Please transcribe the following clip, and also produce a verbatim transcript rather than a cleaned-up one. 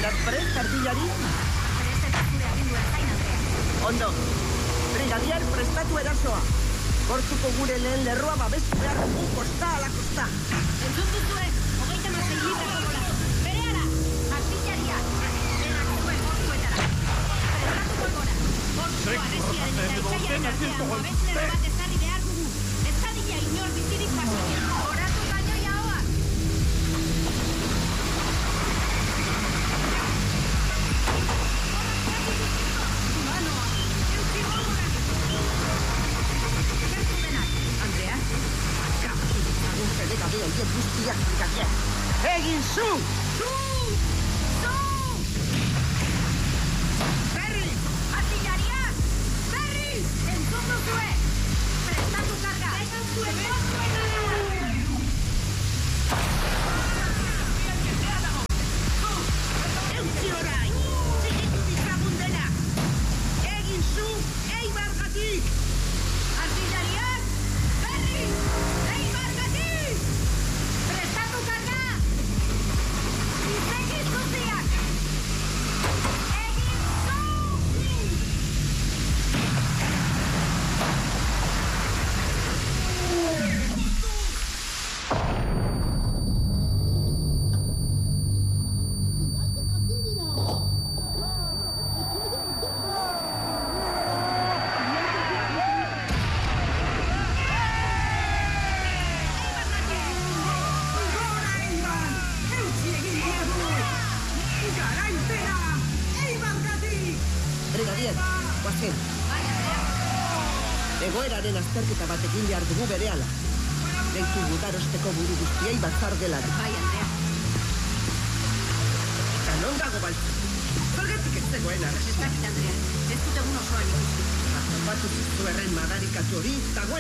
Beraz, prest, artillari? Prest eta zure agindua zain, Andrea. Ondo. Brigadier, prestatu erasoa. Gortuko gure lehen lerroa babestu behar dugu kosta ala kosta. Entzun duzuen, hogeita mazei litrako golazo. Berehala, artillaria. Denak zuen gortuetara. Prestatuko gora. Gortuko aresiaren eta ikaiaren artean babeslerro bat ezarri behar dugu. Ez dadila inor bizirik jaso. Goratu kainoia hoa. Egin zu! Zu! Zu! Berri! Artillariak! Berri! Entzun duzue! Prestatu karga! Esan zuen Eutzi orain! Zigitu dizagun dena! Egin zu! Eibargatik! Artillariak! Berri! Eibargatik! Prestatu karga! Izegin zuziak! Egin zu! Brigadier, guazen. Egoeraren azterketa bat egin behar dugu berehala. Deitu gudarosteko buru guztiei batzar gelara. Bai, Andrea. Eta non dago baltzu? Zergatik ez zegoen arresta. Ez dakit, Andrea. Ez dut egun osoan ikusi. Batu zizu erren madarikatu hori, dagoen